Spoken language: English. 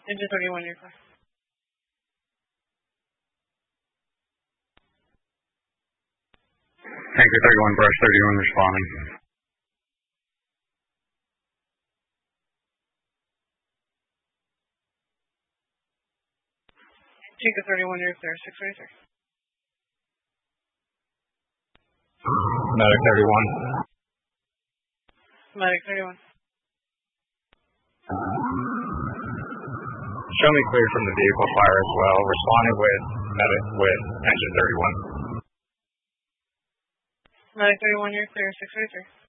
Engine 31, you're clear. Tanker 31, brush 31 responding. Tanker 31, you're clear. 643. Medic 31. Medic 31. Show me clear from the vehicle fire as well. Responding with medic with engine 31. Medic 31, you're clear. 643.